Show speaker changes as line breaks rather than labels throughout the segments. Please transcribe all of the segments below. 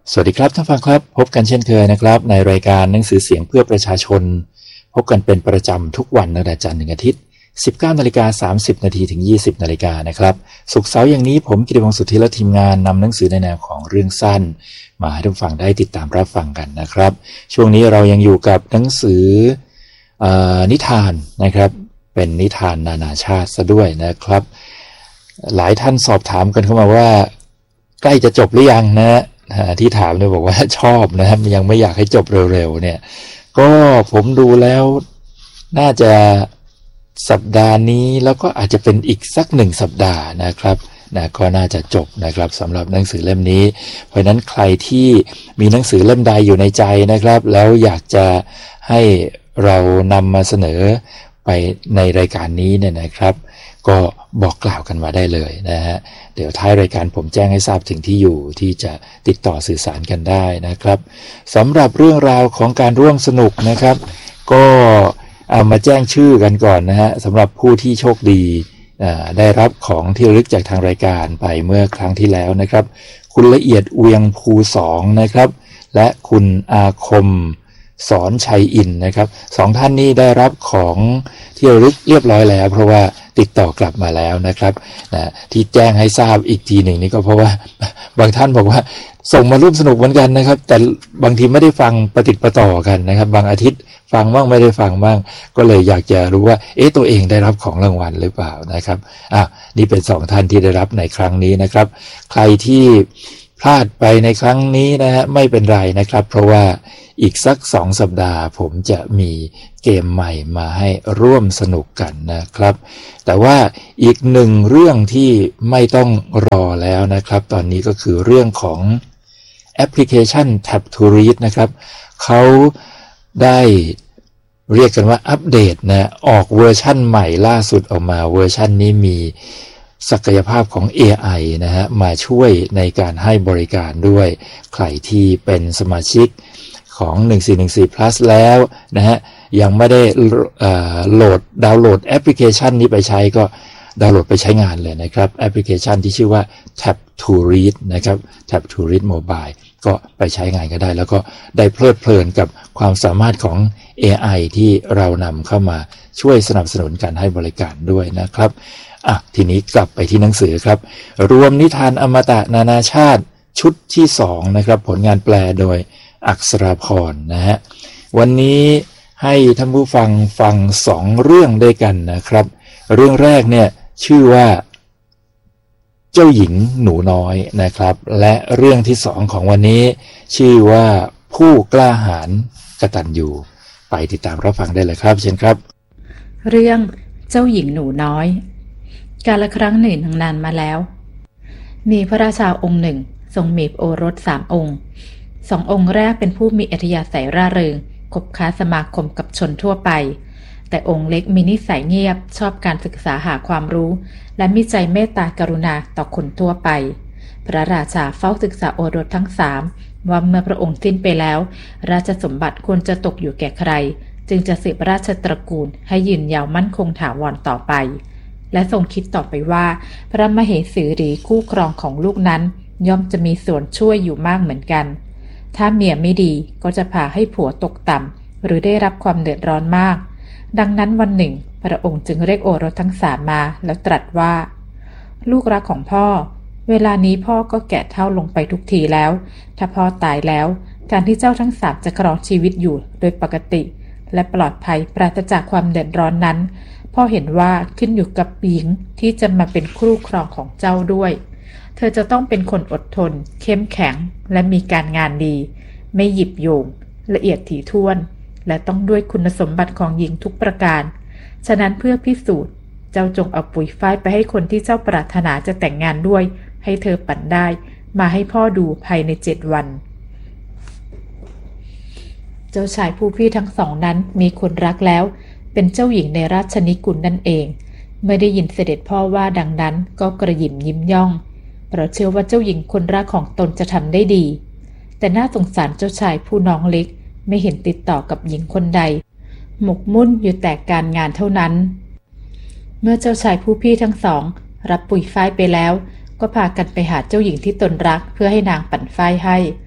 สวัสดีครับท่านฟังครับพบกันเช่นเคยนะครับในรายการหนังสือเสียงเพื่อประชาชนพบกันเป็นประจำทุกวันตั้งแต่จันทร์ถึงอาทิตย์ 19:30 นถึง 20 นาฬิกานะครับศุกร์เสาร์อย่างนี้ผมกิติพงศ์สุทธิและทีมงานนำหนังสือในแนวของเรื่องสั้นมาให้ท่านฟังได้ติดตามรับฟังกันนะครับช่วงนี้เรายังอยู่กับหนังสือนิทานนะครับเป็นนิทานนานาชาติซะด้วยนะครับหลายท่านสอบถามกันเข้ามาว่าใกล้จะจบหรือยังนะที่ถามเนี่ยบอกว่าชอบนะครับยังไม่อยากให้จบเร็วๆเนี่ยก็ผมดูแล้วน่าจะสัปดาห์นี้แล้วก็อาจจะเป็นอีกสัก1 สัปดาห์นะครับก็น่าจะจบนะครับสำหรับหนังสือเล่มนี้เพราะนั้นใครที่มีหนังสือเล่มใดอยู่ในใจนะครับแล้วอยากจะให้เรานำมาเสนอไปในรายการนี้เนี่ยนะครับก็บอกกล่าวกันมาได้เลยนะฮะเดี๋ยวท้ายรายการผมแจ้งให้ทราบถึงที่อยู่ที่จะติดต่อสื่อสารกันได้นะครับสำหรับเรื่องราวของการร่วมสนุกนะครับก็เอามาแจ้งชื่อกันก่อนนะฮะสำหรับผู้ที่โชคดีได้รับของที่ระลึกจากทางรายการไปเมื่อครั้งที่แล้วนะครับคุณละเอียดเวียงภู2นะครับและคุณอาคมสอนชัยอินนะครับ2ท่านนี้ได้รับของที่ระลึกเรียบร้อยแล้วเพราะว่าติดต่อกลับมาแล้วนะครับที่แจ้งให้ทราบอีกทีหนึ่งนี่ก็เพราะว่าบางท่านบอกว่าส่งมาร่วมสนุกเหมือนกันนะครับแต่บางทีไม่ได้ฟังประติดประต่อกันนะครับบางอาทิตย์ฟังบ้างไม่ได้ฟังบ้างก็เลยอยากจะรู้ว่าตัวเองได้รับของรางวัลหรือเปล่านะครับนี่เป็น2ท่านที่ได้รับในครั้งนี้นะครับใครที่พลาดไปในครั้งนี้นะฮะไม่เป็นไรนะครับเพราะว่าอีกสัก2 สัปดาห์ผมจะมีเกมใหม่มาให้ร่วมสนุกกันนะครับแต่ว่าอีก1เรื่องที่ไม่ต้องรอแล้วนะครับตอนนี้ก็คือเรื่องของแอปพลิเคชัน Tap to Read นะครับเขาได้เรียกกันว่าอัปเดตนะออกเวอร์ชั่นใหม่ล่าสุดออกมาเวอร์ชั่นนี้มีศักยภาพของ AI นะฮะมาช่วยในการให้บริการด้วยใครที่เป็นสมาชิกของ1414 plus แล้วนะฮะยังไม่ได้ดาวน์โหลดแอปพลิเคชันนี้ไปใช้ก็ดาวน์โหลดไปใช้งานเลยนะครับแอปพลิเคชันที่ชื่อว่า Tap to Read นะครับ Tap to Read Mobile ก็ไปใช้งานก็ได้แล้วก็ได้เพลิดเพลินกับความสามารถของ AI ที่เรานำเข้ามาช่วยสนับสนุนการให้บริการด้วยนะครับทีนี้กลับไปที่หนังสือครับรวมนิทานอมตะนานาชาติชุดที่2นะครับผลงานแปลโดยอักษราพรนะฮะวันนี้ให้ท่านผู้ฟัง2 เรื่องด้วยกันนะครับเรื่องแรกเนี่ยชื่อว่าเจ้าหญิงหนูน้อยนะครับและเรื่องที่2ของวันนี้ชื่อว่าผู้กล้าหาญกตัญญูไปติดตามรับฟังได้เลยครับเชิญครับ
เรื่องเจ้าหญิงหนูน้อยกาลครั้งหนึ่งนานมาแล้วมีพระราชาองค์หนึ่งทรงมีโอรส3 องค์2 องค์แรกเป็นผู้มีอัธยาศัยร่าเริงคบค้าสมาคมกับชนทั่วไปแต่องค์เล็กมีนิสัยเงียบชอบการศึกษาหาความรู้และมีใจเมตตากรุณาต่อคนทั่วไปพระราชาเฝ้าศึกษาโอรสทั้ง3ว่าเมื่อพระองค์สิ้นไปแล้วราชสมบัติควรจะตกอยู่แก่ใครจึงจะสืบราชตระกูลให้ยืนยาวมั่นคงถาวรต่อไปและทรงคิดต่อไปว่าพระมเหสีหรือคู่ครองของลูกนั้นย่อมจะมีส่วนช่วยอยู่มากเหมือนกันถ้าเมียไม่ดีก็จะพาให้ผัวตกต่ำหรือได้รับความเดือดร้อนมากดังนั้นวันหนึ่งพระองค์จึงเรียกโอรสทั้ง3มาแล้วตรัสว่าลูกรักของพ่อเวลานี้พ่อก็แก่เฒ่าลงไปทุกทีแล้วถ้าพ่อตายแล้วการที่เจ้าทั้ง3จะครองชีวิตอยู่โดยปกติและปลอดภัยปราศจากความเดือดร้อนนั้นพ่อเห็นว่าขึ้นอยู่กับหญิงที่จะมาเป็นคู่ครองของเจ้าด้วยเธอจะต้องเป็นคนอดทนเข้มแข็งและมีการงานดีไม่หยิบโยงละเอียดถี่ถ้วนและต้องด้วยคุณสมบัติของหญิงทุกประการฉะนั้นเพื่อพิสูจน์เจ้าจงเอาปุ๋ยฝ้ายไปให้คนที่เจ้าปรารถนาจะแต่งงานด้วยให้เธอปั่นได้มาให้พ่อดูภายใน7 วันเจ้าชายผู้พี่ทั้ง2นั้นมีคนรักแล้วเป็นเจ้าหญิงในราชนิกุลนั่นเองเมื่อได้ยินเสด็จพ่อว่าดังนั้นก็กระหยิ่มยิ้มย่องเพราะเชื่อว่าเจ้าหญิงคนรักของตนจะทำได้ดีแต่น่าสงสารเจ้าชายผู้น้องเล็กไม่เห็นติดต่อกับหญิงคนใดหมกมุ่นอยู่แต่การงานเท่านั้นเมื่อเจ้าชายผู้พี่ทั้ง2รับปุ๋ยฝ้ายไปแล้วก็พากันไปหาเจ้าหญิงที่ตนรักเพื่อให้นางปั่นฝ้ายให้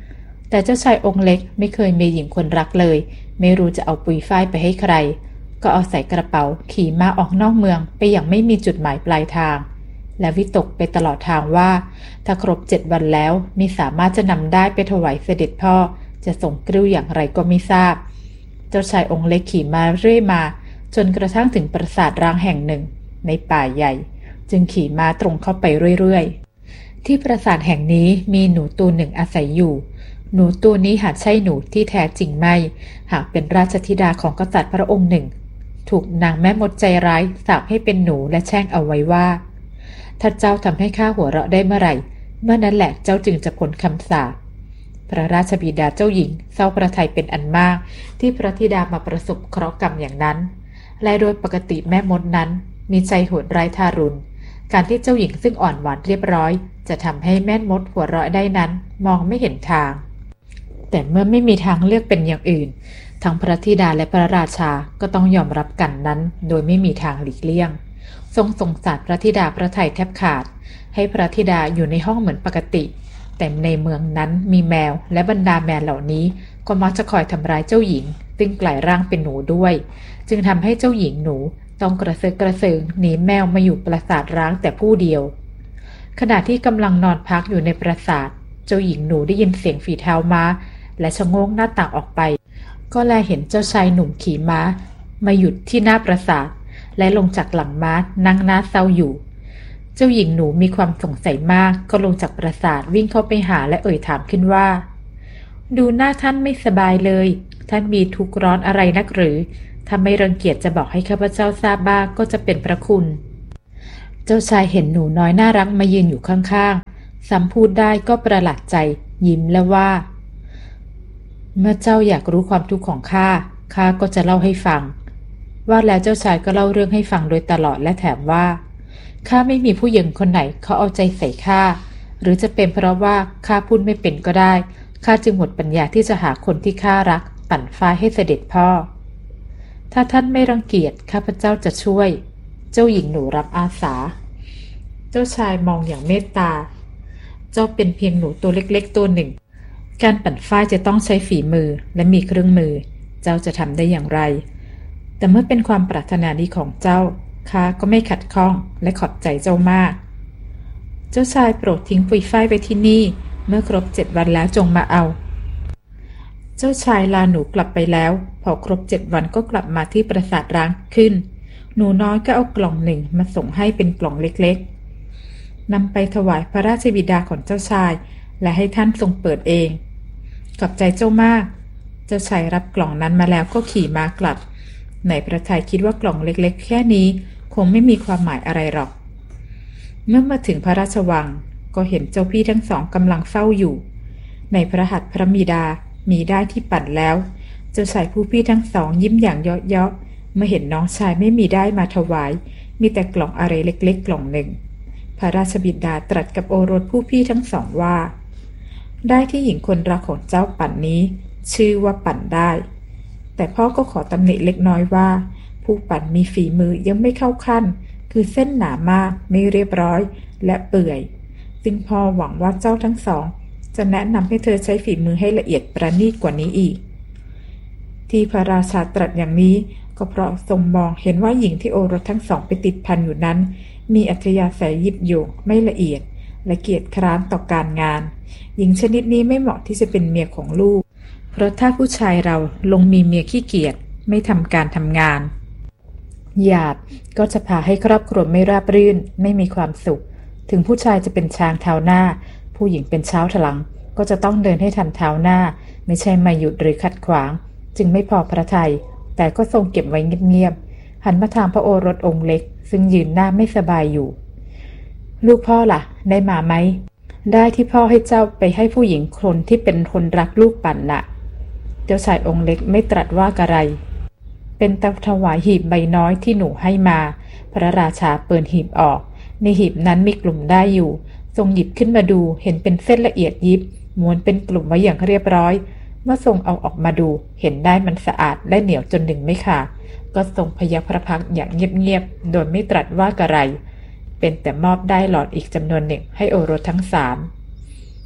แต่เจ้าชายองค์เล็กไม่เคยมีหญิงคนรักเลยไม่รู้จะเอาปุยฝ้ายไปให้ใครก็เอาใส่กระเป๋าขี่ม้าออกนอกเมืองไปอย่างไม่มีจุดหมายปลายทางและวิตกไปตลอดทางว่าถ้าครบ7 วันแล้วมิสามารถจะนำได้ไปถวายเสด็จพ่อจะส่งกริ้วอย่างไรก็ไม่ทราบเจ้าชายองค์เล็กขี่ม้าเรื่อยมาจนกระทั่งถึงปราสาทร้างแห่งหนึ่งในป่าใหญ่จึงขี่ม้าตรงเข้าไปเรื่อยๆที่ปราสาทแห่งนี้มีหนูตัวหนึ่งอาศัยอยู่หนูตัวนี้หากใช่หนูที่แท้จริงไม่หากเป็นราชธิดาของกษัตริย์พระองค์หนึ่งถูกนางแม่มดใจร้ายสาปให้เป็นหนูและแช่งเอาไว้ว่าถ้าเจ้าทำให้ข้าหัวเราะได้เมื่อไหร่เมื่อนั้นแหละเจ้าจึงจะพ้นคำสาปพระราชบิดาเจ้าหญิงเศร้าพระทัยเป็นอันมากที่พระธิดามาประสบเคราะห์กรรมอย่างนั้นและโดยปกติแม่มดนั้นมีใจโหดร้ายทารุณการที่เจ้าหญิงซึ่งอ่อนหวานเรียบร้อยจะทำให้แม่มดหัวเราะได้นั้นมองไม่เห็นทางแต่เมื่อไม่มีทางเลือกเป็นอย่างอื่นทั้งพระธิดาและพระราชาก็ต้องยอมรับกันนั้นโดยไม่มีทางหลีกเลี่ยงทรงสงสารพระธิดาพระทัยแทบขาดให้พระธิดาอยู่ในห้องเหมือนปกติแต่ในเมืองนั้นมีแมวและบรรดาแมวเหล่านี้ก็มักจะคอยทำร้ายเจ้าหญิงซึ่งกลายร่างเป็นหนูด้วยจึงทำให้เจ้าหญิงหนูต้องกระเซาะกระเซิงหนีแมวมาอยู่ปราสาทร้างแต่ผู้เดียวขณะที่กำลังนอนพักอยู่ในปราสาทเจ้าหญิงหนูได้ยินเสียงฝีเท้าม้าและชะโงกหน้าต่างออกไปก็แลเห็นเจ้าชายหนุ่มขี่ม้ามาหยุดที่หน้าปราสาทและลงจากหลังม้านั่งหน้าเศร้าอยู่เจ้าหญิงหนูมีความสงสัยมากก็ลงจากปราสาทวิ่งเข้าไปหาและเอ่ยถามขึ้นว่าดูหน้าท่านไม่สบายเลยท่านมีทุกข์ร้อนอะไรนักหรือถ้าไม่รังเกียจจะบอกให้ข้าพเจ้าทราบบ้างก็จะเป็นพระคุณเจ้าชายเห็นหนูน้อยน่ารักมายืนอยู่ข้างๆซ้ำพูดได้ก็ประหลาดใจยิ้มและว่าเมื่อเจ้าอยากรู้ความทุกข์ของข้าก็จะเล่าให้ฟังว่าแล้วเจ้าชายก็เล่าเรื่องให้ฟังโดยตลอดและแถมว่าข้าไม่มีผู้หญิงคนไหนเขาเอาใจใส่ข้าหรือจะเป็นเพราะว่าข้าพูดไม่เป็นก็ได้ข้าจึงหมดปัญญาที่จะหาคนที่ข้ารักปั่นฝ้ายให้เสด็จพ่อถ้าท่านไม่รังเกียจข้าพเจ้าจะช่วยเจ้าหญิงหนูรับอาสาเจ้าชายมองอย่างเมตตาเจ้าเป็นเพียงหนูตัวเล็กๆตัวหนึ่งการปั่นฝ้ายจะต้องใช้ฝีมือและมีเครื่องมือเจ้าจะทำได้อย่างไรแต่เมื่อเป็นความปรารถนาดีของเจ้าข้าก็ไม่ขัดข้องและขอบใจเจ้ามากเจ้าชายโปรดทิ้งปุยฝ้ายไว้ที่นี่เมื่อครบ7 วันแล้วจงมาเอาเจ้าชายลาหนูกลับไปแล้วพอครบ7 วันก็กลับมาที่ปราสาทร้างขึ้นหนูน้อยก็เอากล่องหนึ่งมาส่งให้เป็นกล่องเล็กๆนำไปถวายพระราชบิดาของเจ้าชายและให้ท่านทรงเปิดเองขอบใจเจ้ามากเจ้าชายรับกล่องนั้นมาแล้วก็ขี่ม้ากลับในพระทัยคิดว่ากล่องเล็กๆแค่นี้คงไม่มีความหมายอะไรหรอกเมื่อมาถึงพระราชวังก็เห็นเจ้าพี่ทั้งสองกำลังเฝ้าอยู่ในพระหัตถ์พระบิดามีได้ที่ปั่นแล้วเจ้าชายผู้พี่ทั้งสองยิ้มอย่างเยาะๆเมื่อเห็นน้องชายไม่มีได้มาถวายมีแต่กล่องอะไรเล็กๆกล่องหนึ่งพระราชบิดาตรัสกับโอรสผู้พี่ทั้งสองว่าได้ที่หญิงคนรักของเจ้าปั่นนี้ชื่อว่าปั่นได้แต่พ่อก็ขอตำหนิเล็กน้อยว่าผู้ปั่นมีฝีมือยังไม่เข้าขั้นคือเส้นหนามากไม่เรียบร้อยและเปื่อยซึ่งพ่อหวังว่าเจ้าทั้งสองจะแนะนำให้เธอใช้ฝีมือให้ละเอียดประณีตกว่านี้อีกที่พระราชาตรัสอย่างนี้ก็เพราะทรงมองเห็นว่าหญิงที่โอรสทั้งสองไปติดพันอยู่นั้นมีอัธยาศัยยิบโยงไม่ละเอียดและเกียจคร้านต่อการงานหญิงชนิดนี้ไม่เหมาะที่จะเป็นเมียของลูกเพราะถ้าผู้ชายเราลงมีเมียขี้เกียจไม่ทำการทำงานหยาบก็จะพาให้ครอบครัวไม่ราบรื่นไม่มีความสุขถึงผู้ชายจะเป็นช้างเท้าหน้าผู้หญิงเป็นเช้าถลังก็จะต้องเดินให้ทันเท้าหน้าไม่ใช่มาหยุดหรือขัดขวางจึงไม่พอพระทัยแต่ก็ทรงเก็บไว้เงียบๆหันมาทางพระโอรสองค์เล็กซึ่งยืนหน้าไม่สบายอยู่ลูกพ่อล่ะได้มาไหมได้ที่พ่อให้เจ้าไปให้ผู้หญิงคนที่เป็นคนรักลูกปั่นน่ะเจ้าชายองค์เล็กไม่ตรัสว่าอะไรเป็นตะถวายหีบใบน้อยที่หนูให้มาพระราชาเปิดหีบออกในหีบนั้นมีกลุ่มได้อยู่ทรงหยิบขึ้นมาดูเห็นเป็นเส้นละเอียดยิบม้วนเป็นกลุ่มไว้อย่างเรียบร้อยเมื่อทรงเอาออกมาดูเห็นได้มันสะอาดและเหนียวจนหนึ่งไม่ขาดก็ทรงพยัคฆ์พระพักตร์อย่างเงียบๆโดยไม่ตรัสว่าอะไรเป็นแต่มอบได้หลอดอีกจำนวนหนึ่งให้โอรสทั้ง3พ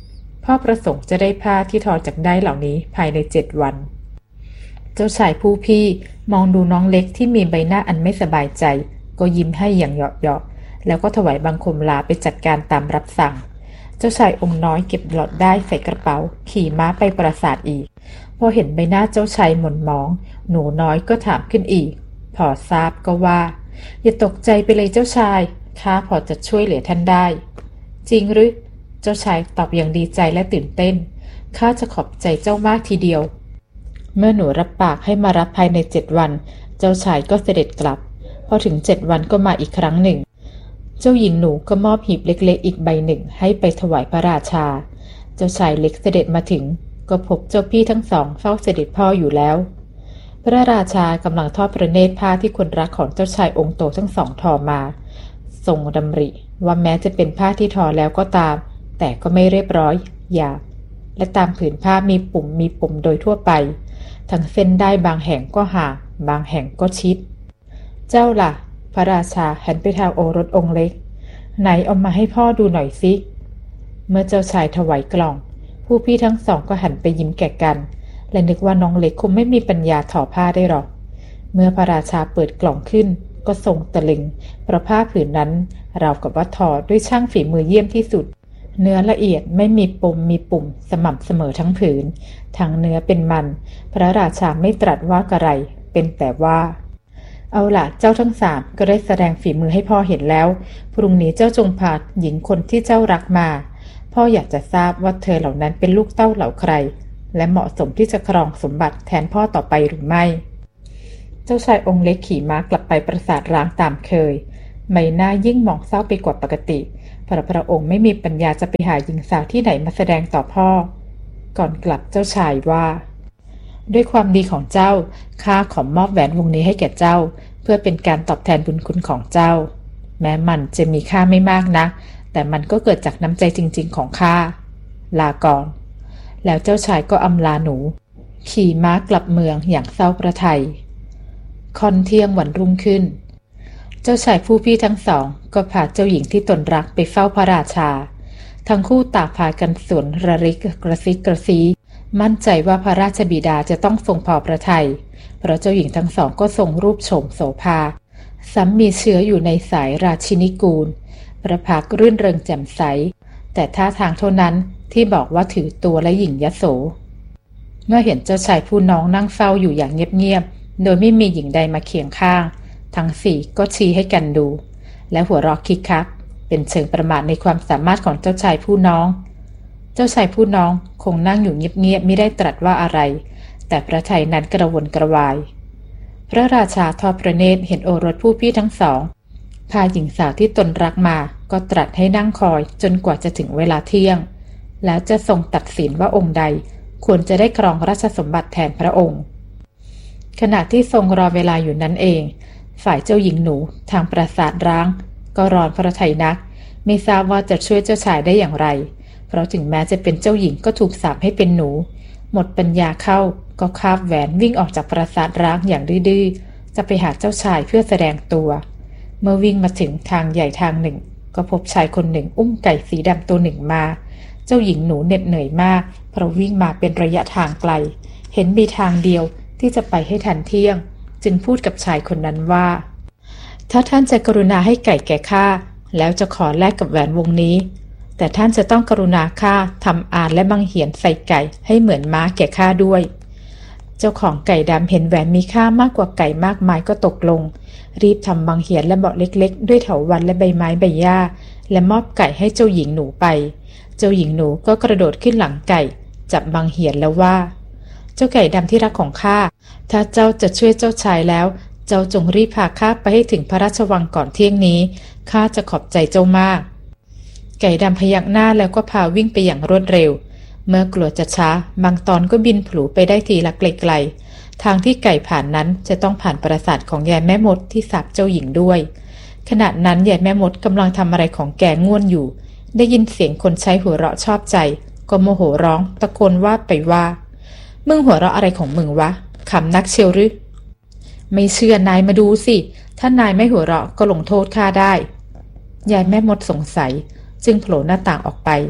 พ่อประสงค์จะได้ผ้าที่ทอจากได้เหล่านี้ภายใน7 วันเจ้าชายผู้พี่มองดูน้องเล็กที่มีใบหน้าอันไม่สบายใจก็ยิ้มให้อย่างเหยาะๆแล้วก็ถวายบังคมลาไปจัดการตามรับสั่งเจ้าชายองค์น้อยเก็บหลอดได้ใส่กระเป๋าขี่ม้าไปปราสาทอีกพอเห็นใบหน้าเจ้าชายหม่นหมองหนูน้อยก็ถามขึ้นอีกพอทราบก็ว่าอย่าตกใจไปเลยเจ้าชายข้าพอจะช่วยเหลือท่านได้จริงหรือเจ้าชายตอบอย่างดีใจและตื่นเต้นข้าจะขอบใจเจ้ามากทีเดียวเมื่อหนูรับปากให้มารับภายใน7 วันเจ้าชายก็เสด็จกลับพอถึง7 วันก็มาอีกครั้งหนึ่งเจ้าหญิงหนูก็มอบหีบเล็กๆอีกใบหนึ่งให้ไปถวายพระราชาเจ้าชายเล็กเสด็จมาถึงก็พบเจ้าพี่ทั้งสองเฝ้าเสด็จพ่ออยู่แล้วพระราชากำลังทอดพระเนตรผ้าที่คนรักของเจ้าชายองค์โตทั้งสองทอมาทรงดำริว่าแม้จะเป็นผ้าที่ทอแล้วก็ตามแต่ก็ไม่เรียบร้อยหยาบและตามผืนผ้ามีปุ่มโดยทั่วไปทั้งเส้นได้บางแห่งก็ห่างบางแห่งก็ชิดเจ้าล่ะพระราชาหันไปทางโอรสองค์เล็กไหนเอามาให้พ่อดูหน่อยสิเมื่อเจ้าชายถวายกล่องผู้พี่ทั้งสองก็หันไปยิ้มแก่กันและนึกว่าน้องเล็กคงไม่มีปัญญาทอผ้าได้หรอกเมื่อพระราชาเปิดกล่องขึ้นก็ทรงตะลึงเพราะผ้าผืนนั้นราวกับว่าทอด้วยช่างฝีมือเยี่ยมที่สุดเนื้อละเอียดไม่มีปุ่มสม่ำเสมอทั้งผืนทั้งเนื้อเป็นมันพระราชาไม่ตรัสว่ากระไรเป็นแต่ว่าเอาล่ะเจ้าทั้ง3ก็ได้แสดงฝีมือให้พ่อเห็นแล้วพรุ่งนี้เจ้าจงพาหญิงคนที่เจ้ารักมาพ่ออยากจะทราบว่าเธอเหล่านั้นเป็นลูกเต้าเหล่าใครและเหมาะสมที่จะครองสมบัติแทนพ่อต่อไปหรือไม่เจ้าชายองค์เล็กขี่ม้ากลับไปปราสาทร้างตามเคยใบหน้ายิ่งมองเศร้าไปกว่าปกติพระองค์ไม่มีปัญญาจะไปหาหญิงสาวที่ไหนมาแสดงต่อพ่อก่อนกลับเจ้าชายว่าด้วยความดีของเจ้าข้าขอมอบแหวนวงนี้ให้แก่เจ้าเพื่อเป็นการตอบแทนบุญคุณของเจ้าแม้มันจะมีค่าไม่มากนักแต่มันก็เกิดจากน้ำใจจริงๆของข้าลาก่อนแล้วเจ้าชายก็อำลาหนูขี่ม้ากลับเมืองอย่างเศร้าพระทัยค่อนเที่ยงวันรุ่งขึ้นเจ้าชายผู้พี่ทั้งสองก็พาเจ้าหญิงที่ตนรักไปเฝ้าพระราชาทั้งคู่ต่างพากันสวนระริกกระซิกกระซีมั่นใจว่าพระราชบิดาจะต้องทรงพอพระทัยเพราะเจ้าหญิงทั้งสองก็ทรงรูปโฉมโสภาซ้ำมีเชื้ออยู่ในสายราชินีกูลประภาครื่นเริงแจ่มใสแต่ท่าทางเท่านั้นที่บอกว่าถือตัวและหยิ่งยโสเมื่อเห็นเจ้าชายผู้น้องนั่งเฝ้าอยู่อย่างเงียบๆโดยไม่มีหญิงใดมาเคียงข้างทั้ง4ก็ชี้ให้กันดูและหัวเราะคิกคักเป็นเชิงประมาทในความสามารถของเจ้าชายผู้น้องเจ้าชายผู้น้องคงนั่งอยู่เงียบๆไม่ได้ตรัสว่าอะไรแต่พระทัยนั้นกระวนกระวายพระราชาทอดพระเนตรเห็นโอรสผู้พี่ทั้งสองพาหญิงสาวที่ตนรักมาก็ตรัสให้นั่งคอยจนกว่าจะถึงเวลาเที่ยงแล้วจะทรงตัดสินว่าองค์ใดควรจะได้ครองราชสมบัติแทนพระองค์ขณะที่ทรงรอเวลาอยู่นั้นเองฝ่ายเจ้าหญิงหนูทางปราสาทร้างก็ร้อนพระทัยนักไม่ทราบว่าจะช่วยเจ้าชายได้อย่างไรเพราะถึงแม้จะเป็นเจ้าหญิงก็ถูกสาปให้เป็นหนูหมดปัญญาเข้าก็คาบแหวนวิ่งออกจากปราสาทร้างอย่างดื้อๆจะไปหาเจ้าชายเพื่อแสดงตัวเมื่อวิ่งมาถึงทางใหญ่ทางหนึ่งก็พบชายคนหนึ่งอุ้มไก่สีดำตัวหนึ่งมาเจ้าหญิงหนูเหน็ดเหนื่อยมากเพราะวิ่งมาเป็นระยะทางไกลเห็นมีทางเดียวที่จะไปให้ทันเที่ยงจึงพูดกับชายคนนั้นว่าถ้าท่านจะกรุณาให้ไก่แก่ข้าแล้วจะขอแลกกับแหวนวงนี้แต่ท่านจะต้องกรุณาข้าทำอาและบังเหียนใส่ไก่ให้เหมือนม้าแก่ข้าด้วยเจ้าของไก่ดำเห็นแหวนมีค่ามากกว่าไก่มากมายก็ตกลงรีบทำบังเหียนและเบาะเล็กๆด้วยเถาวัลย์และใบไม้ใบหญ้าและมอบไก่ให้เจ้าหญิงหนูไปเจ้าหญิงหนูก็กระโดดขึ้นหลังไก่จับบังเหียนแล้วว่าเจ้าไก่ดำที่รักของข้าถ้าเจ้าจะช่วยเจ้าชายแล้วเจ้าจงรีบพาข้าไปให้ถึงพระราชวังก่อนเที่ยงนี้ข้าจะขอบใจเจ้ามากไก่ดำพยักหน้าแล้วก็พาวิ่งไปอย่างรวดเร็วเมื่อกลัวจะช้าบางตอนก็บินผลูไปได้ทีละไกลๆทางที่ไก่ผ่านนั้นจะต้องผ่านปราสาทของยายแม่มดที่สาปเจ้าหญิงด้วยขณะนั้นยายแม่มดกำลังทำอะไรของแกง่วนอยู่ได้ยินเสียงคนใช้หัวเราะชอบใจก็โมโหร้องตะโกนว่าไปว่ามึงหัวเราะอะไรของมึงวะขำนักเชียวหรือไม่เชื่อนายมาดูสิถ้านายไม่หัวเราะก็ลงโทษข้าได้ยายแม่มดสงสัยจึงโผล่หน้าต่างออกไป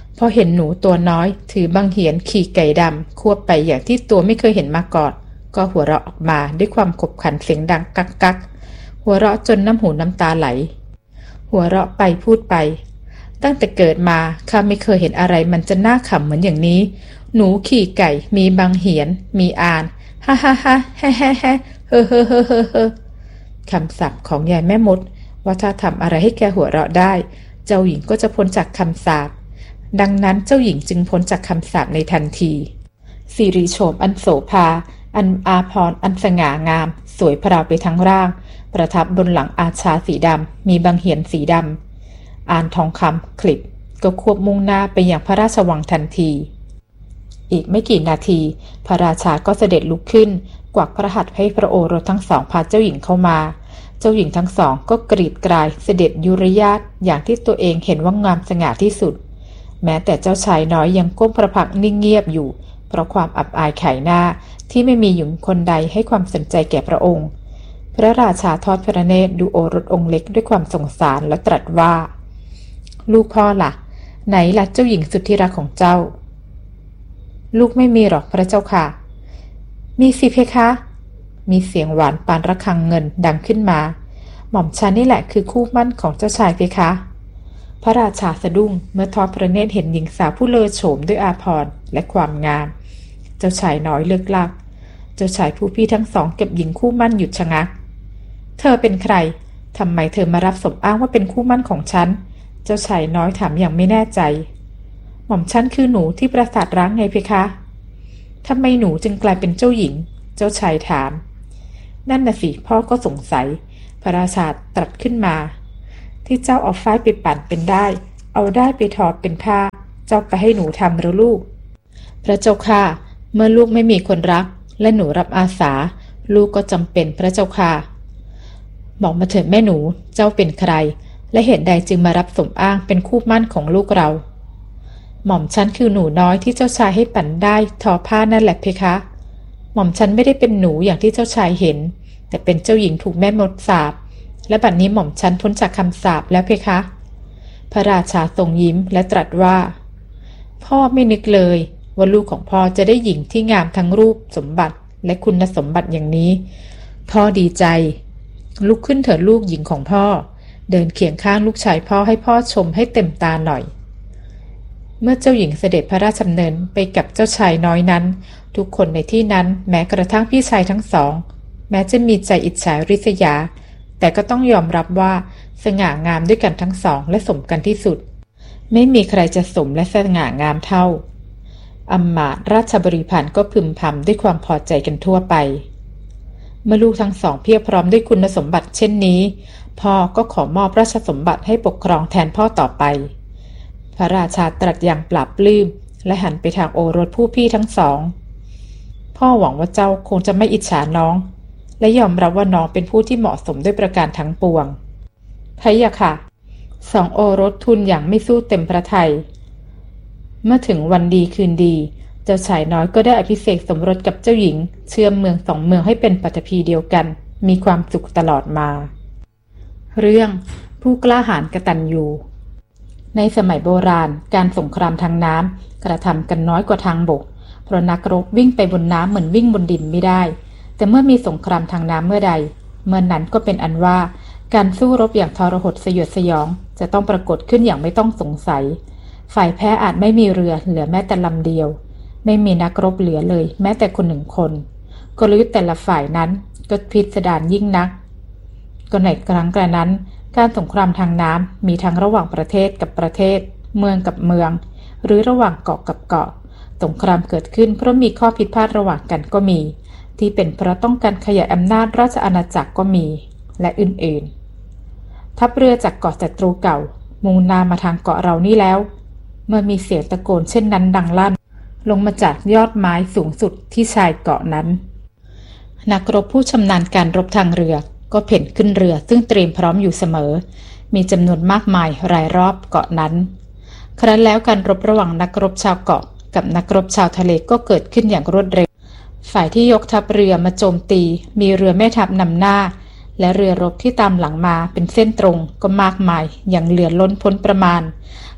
พอเห็นหนูตัวน้อยถือบังเหียนขี่ไก่ดำควบไปอย่างที่ตัวไม่เคยเห็นมาก่อนก็หัวเราะออกมาด้วยความขบขันเสียงดังกักกักหัวเราะจนน้ำหูน้ำตาไหลหัวเราะไปพูดไปตั้งแต่เกิดมาข้าไม่เคยเห็นอะไรมันจะน่าขำเหมือนอย่างนี้หนูขี่ไก่มีบังเหียนมีอานฮ่าฮ่าฮ่าแฮ่แฮ่แฮ่เฮ่อเฮ่อเฮ่อเฮ่อเฮ่อคำศัพท์ของยายแม่มดว่าถ้าทำอะไรให้แกหัวเราะได้เจ้าหญิงก็จะพ้นจากคำสาปดังนั้นเจ้าหญิงจึงพ้นจากคำสาปในทันทีสิริโฉมอันโสภาอันอาภรณ์อันสง่างามสวยพราวไปทั้งร่างประทับบนหลังอาชาสีดำมีบังเหียนสีดำอานทองคำคลิปก็ควบมุ่งหน้าไปยังพระราชวังทันทีอีกไม่กี่นาทีพระราชาก็เสด็จลุกขึ้นกวักพระหัตถ์ให้พระโอรสทั้งสองพาเจ้าหญิงเข้ามาเจ้าหญิงทั้งสองก็กรีดกรายเสด็จยุรยาตอย่างที่ตัวเองเห็นว่างามสง่าที่สุดแม้แต่เจ้าชายน้อยยังก้มพระพักตร์นิ่งเงียบอยู่เพราะความอับอายขายหน้าที่ไม่มีหญิงคนใดให้ความสนใจแก่พระองค์พระราชาทอดพระเนตรดูโอรสองค์เล็กด้วยความสงสารและตรัสว่าลูกพ่อล่ะไหนล่ะเจ้าหญิงสุดที่รักของเจ้าลูกไม่มีหรอกพระเจ้าค่ะมีสิเพคะมีเสียงหวานปานระฆังเงินดังขึ้นมาหม่อมฉันนี่แหละคือคู่มั่นของเจ้าชายเพคะพระราชาสะดุ้งเมื่อทอดพระเนตรเห็นหญิงสาวผู้เลอโฉมด้วยอาภรณ์และความงามเจ้าชายน้อยเลิกลักเจ้าชายผู้พี่ทั้งสองเก็บหญิงคู่มั่นหยุดชะงักเธอเป็นใครทำไมเธอมารับสมอ้างว่าเป็นคู่มั่นของฉันเจ้าชายน้อยถามอย่างไม่แน่ใจหม่อมฉันคือหนูที่ปราสาทร้างไงเพคะทำไมหนูจึงกลายเป็นเจ้าหญิงเจ้าชายถามนั่นน่ะสิพ่อก็สงสัยพระราชาตรัสขึ้นมาที่เจ้าเอาฝ้ายไปปั่นเป็นได้เอาได้ไปทอเป็นผ้าเจ้าไปให้หนูทำหรือลูกพระเจ้าค่ะเมื่อลูกไม่มีคนรักและหนูรับอาสาลูกก็จำเป็นพระเจ้าค่ะบอกมาเถิดแม่หนูเจ้าเป็นใครและเหตุใดจึงมารับสมอ้างเป็นคู่มั่นของลูกเราหม่อมฉันคือหนูน้อยที่เจ้าชายให้ปั่นได้ทอผ้านั่นแหละเพคะหม่อมฉันไม่ได้เป็นหนูอย่างที่เจ้าชายเห็นแต่เป็นเจ้าหญิงถูกแม่มดสาปและบัดนี้หม่อมฉันพ้นจากคำสาปแล้วเพคะพระราชาทรงยิ้มและตรัสว่าพ่อไม่นึกเลยว่าลูกของพ่อจะได้หญิงที่งามทั้งรูปสมบัติและคุณสมบัติอย่างนี้พ่อดีใจลุกขึ้นเถิดลูกหญิงของพ่อเดินเคียงข้างลูกชายพ่อให้พ่อชมให้เต็มตาหน่อยเมื่อเจ้าหญิงเสด็จพระราชดำเนินไปกับเจ้าชายน้อยนั้นทุกคนในที่นั้นแม้กระทั่งพี่ชายทั้งสองแม้จะมีใจอิจฉาริษยาแต่ก็ต้องยอมรับว่าสง่างามด้วยกันทั้งสองและสมกันที่สุดไม่มีใครจะสมและสง่างามเท่าอำมาตย์ราชบริพารก็พึมพำด้วยความพอใจกันทั่วไปเมื่อลูกทั้งสองเพียบพร้อมด้วยคุณสมบัติเช่นนี้พ่อก็ขอมอบราชสมบัติให้ปกครองแทนพ่อต่อไปพระราชาตรัสอย่างปราบปลื้มและหันไปทางโอรสผู้พี่ทั้งสองพ่อหวังว่าเจ้าคงจะไม่อิจฉาน้องและยอมรับว่าน้องเป็นผู้ที่เหมาะสมด้วยประการทั้งปวงพะยะค่ะสองโอรสทูลอย่างไม่สู้เต็มพระทัยเมื่อถึงวันดีคืนดีเจ้าชายน้อยก็ได้อภิเษกสมรสกับเจ้าหญิงเชื่อมเมืองสองเมืองให้เป็นปฐพีเดียวกันมีความสุขตลอดมาเรื่องผู้กล้าหาญกตัญญูในสมัยโบราณการสงครามทางน้ำกระทำกันน้อยกว่าทางบกเพราะนักรบวิ่งไปบนน้ำเหมือนวิ่งบนดินไม่ได้แต่เมื่อมีสงครามทางน้ำเมื่อใดเมื่อนั้นก็เป็นอันว่าการสู้รบอย่างทรหดสยดสยองจะต้องปรากฏขึ้นอย่างไม่ต้องสงสัยฝ่ายแพ้อาจไม่มีเรือเหลือแม้แต่ลำเดียวไม่มีนักรบเหลือเลยแม้แต่คนหนึ่งคนกลยุทธ์แต่ละฝ่ายนั้นก็พิสดารยิ่งนักก็ในครั้งกระนั้นการสงครามทางน้ำมีทั้งระหว่างประเทศกับประเทศเมืองกับเมืองหรือระหว่างเกาะกับเกาะสงครามเกิดขึ้นเพราะมีข้อผิดพลาดระหว่างกันก็มีที่เป็นเพราะต้องการขยายอำนาจราชอาณาจักรก็มีและอื่นๆทัพเรือจากเกาะศัตรูเก่ามุ่งหน้ามาทางเกาะเรานี่แล้วเมื่อมีเสียงตะโกนเช่นนั้นดังลั่นลงมาจากยอดไม้สูงสุดที่ชายเกาะนั้นนักรบผู้ชำนาญการรบทางเรือก็เพ่นขึ้นเรือซึ่งเตรียมพร้อมอยู่เสมอมีจำนวนมากมายรายรอบเกาะนั้นครั้นแล้วการรบระหว่างนักรบชาวเกาะกับนักรบชาวทะเลก็เกิดขึ้นอย่างรวดเร็วฝ่ายที่ยกทัพเรือมาโจมตีมีเรือแม่ทัพนำหน้าและเรือรบที่ตามหลังมาเป็นเส้นตรงก็มากมายอย่างเหลือล้นพ้นประมาณ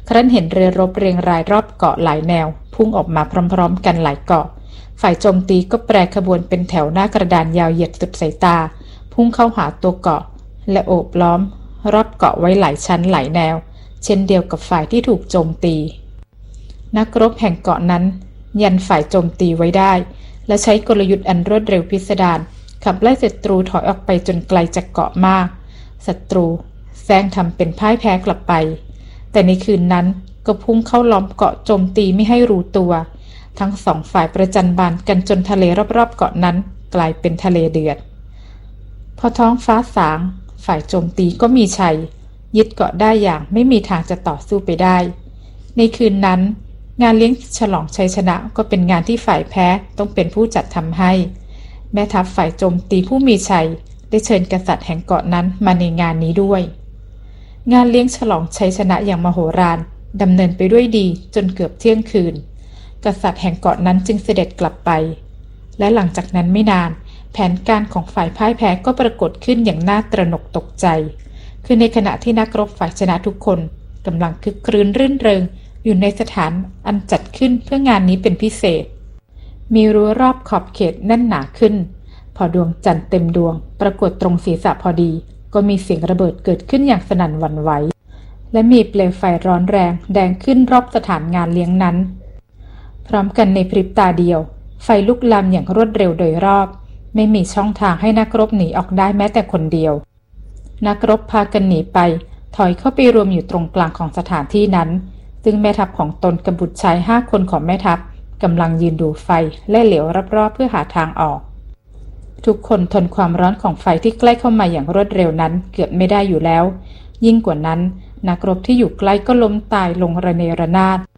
ครั้นเห็นเรือรบเรียงรายรอบเกาะหลายแนวพุ่งออกมาพร้อมๆกันหลายเกาะฝ่ายโจมตีก็แปรขบวนเป็นแถวหน้ากระดานยาวเหยียดสุดสายตาพุ่งเข้าหาตัวเกาะและโอบล้อมรอบเกาะไว้หลายชั้นหลายแนวเช่นเดียวกับฝ่ายที่ถูกโจมตีนักรบแห่งเกาะนั้นยันฝ่ายโจมตีไว้ได้และใช้กลยุทธ์อันรวดเร็วพิสดารขับไล่ศัตรูถอยออกไปจนไกลจากเกาะมากศัตรูแซงทำเป็นพ่ายแพ้กลับไปแต่ในคืนนั้นก็พุ่งเข้าล้อมเกาะโจมตีไม่ให้รู้ตัวทั้งสองฝ่ายประจันบานกันจนทะเลรอบๆเกาะนั้นกลายเป็นทะเลเดือดพอท้องฟ้าสางฝ่ายโจมตีก็มีชัยยึดเกาะได้อย่างไม่มีทางจะต่อสู้ไปได้ในคืนนั้นงานเลี้ยงฉลองชัยชนะก็เป็นงานที่ฝ่ายแพ้ต้องเป็นผู้จัดทำให้แม่ทัพฝ่ายโจมตีผู้มีชัยได้เชิญกษัตริย์แห่งเกาะนั้นมาในงานนี้ด้วยงานเลี้ยงฉลองชัยชนะอย่างมโหฬารดำเนินไปด้วยดีจนเกือบเที่ยงคืนกษัตริย์แห่งเกาะนั้นจึงเสด็จกลับไปและหลังจากนั้นไม่นานแผนการของฝ่ายพ่ายแพ้ก็ปรากฏขึ้นอย่างน่าตระหนกตกใจคือในขณะที่นักรบฝ่ายชนะทุกคนกำลังคึกครื้นรื่นเริงอยู่ในสถานอันจัดขึ้นเพื่องานนี้เป็นพิเศษมีรั้วรอบขอบเขตแน่นหนาขึ้นพอดวงจันทร์เต็มดวงปรากฏตรงศีรษะพอดีก็มีเสียงระเบิดเกิดขึ้นอย่างสนั่นหวั่นไหวและมีเปลวไฟร้อนแรงแดงขึ้นรอบสถานงานเลี้ยงนั้นพร้อมกันในพริบตาเดียวไฟลุกลามอย่างรวดเร็วโดยรอบไม่มีช่องทางให้นักรบหนีออกได้แม้แต่คนเดียวนักรบพากันหนีไปถอยเข้าไปรวมอยู่ตรงกลางของสถานที่นั้นซึ่งแม่ทัพของตนกับบุตรชาย5 คนของแม่ทัพกำลังยืนดูไฟและเหลียวรอบๆเพื่อหาทางออกทุกคนทนความร้อนของไฟที่ใกล้เข้ามาอย่างรวดเร็วนั้นเกือบไม่ได้อยู่แล้วยิ่งกว่านั้นนักรบที่อยู่ใกล้ก็ล้มตายลงระเนระนาด